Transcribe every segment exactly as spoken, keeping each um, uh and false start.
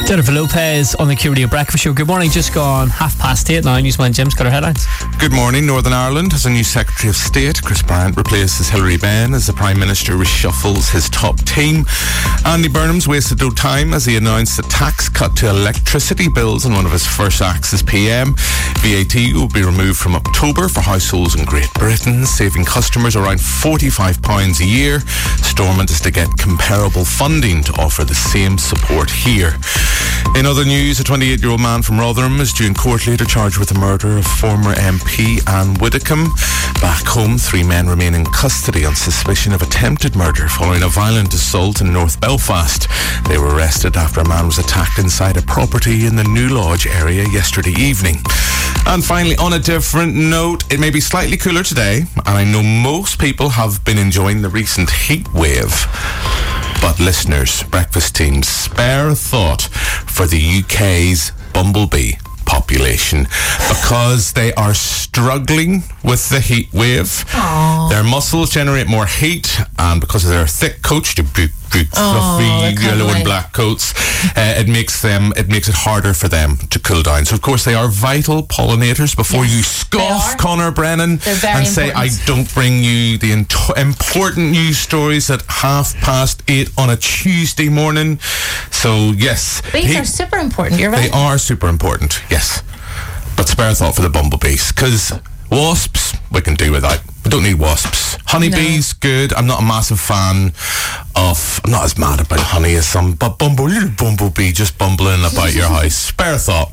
Jennifer Lopez on the Q Radio Breakfast Show. Good morning, just gone half past eight now. Newsman Jim's got our headlines. Good morning. Northern Ireland has a new Secretary of State. Chris Bryant replaces Hilary Benn as the Prime Minister reshuffles his top team. Andy Burnham's wasted no time as he announced a tax cut to electricity bills in one of his first acts as P M. V A T will be removed from October for households in Great Britain, saving customers around forty-five pounds a year. Stormont is to get comparable funding to offer the same support here. In other news, a twenty-eight-year-old man from Rotherham is due in court later charged with the murder of former M P Anne Widdecombe. Back home, three men remain in custody on suspicion of attempted murder following a violent assault in North Belfast. They were arrested after a man was attacked inside a property in the New Lodge area yesterday evening. And finally, on a different note, it may be slightly cooler today, and I know most people have been enjoying the recent heat wave. But listeners, breakfast team, spare a thought for the U K's bumblebee population, because they are struggling with the heat wave. Aww. Their muscles generate more heat, and because of their thick coats, the big, big, fluffy yellow and black coats, uh, it makes them it makes it harder for them to cool down. So of course they are vital pollinators. Before yes, you scoff, Conor Brennan, and say important. I don't bring you the into- important news stories at half past eight on a Tuesday morning. So yes, these he, are super important. You're right. They are super important. Yes, but spare a thought for the bumblebees, because wasps we can do without. We don't need wasps. Honeybees, no. Good. I'm not a massive fan of. I'm not as mad about honey as some, but bumble, little bumblebee just bumbling about your house. Spare a thought.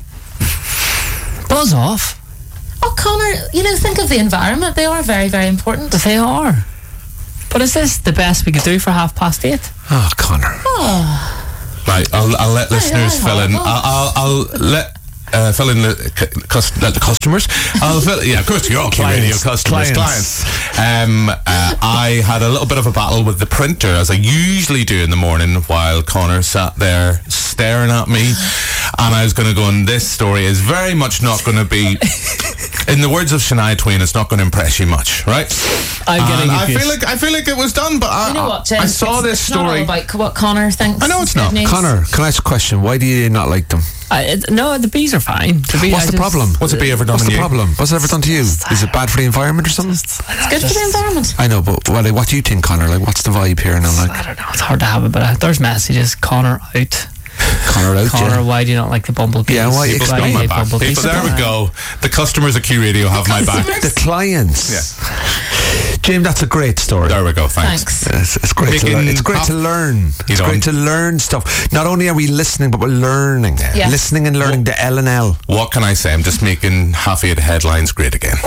Buzz off. Oh, Conor, you know, think of the environment. They are very, very important. They are. But is this the best we could do for half past eight? Oh, Conor. Oh. Right, I'll, I'll let listeners fill in. I'll, I'll, I'll let. Uh, fill in the, cu- cus- the customers. I'll fill, yeah, of course, you're all radio customers. Clients. clients. Um, uh, I had a little bit of a battle with the printer, as I usually do in the morning, while Conor sat there staring at me. And I was going to go, and this story is very much not going to be, in the words of Shania Twain, it's not going to impress you much, right? I'm getting I feel like I feel like it was done, but I, you know what, Jim, I saw it's, this it's story. Not all about what Conor thinks. I know it's not. News. Conor, can I ask a question? Why do you not like them? Uh, it, no, the bees are fine. The bee, What's I the just, problem? What's a bee ever done What's to the you? problem? What's it ever done to you? Is it bad for the environment or something? It's good for the environment. I know, but well, like, what do you think, Conor? Like, what's the vibe here now? Like, I don't know. It's hard to have it, but uh, there's messages. Conor out. Conor out. Conor, yeah. why do you not like the bumblebees? Yeah, why? People Explain. got my hate back. bumblebees? People, there we go. The customers at Q Radio have my back. The clients. Yeah. Jim, that's a great story. There we go. Thanks. Thanks. It's, it's great. To learn. It's great to learn. It's great to learn stuff. Not only are we listening, but we're learning. Yeah. Listening and learning What, the L and L. What can I say? I'm just making half eight headlines great again.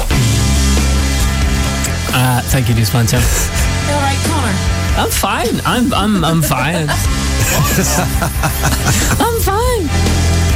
Uh, thank you, Newsman Jim. You all right, Conor? I'm fine. I'm I'm I'm fine. I'm fine.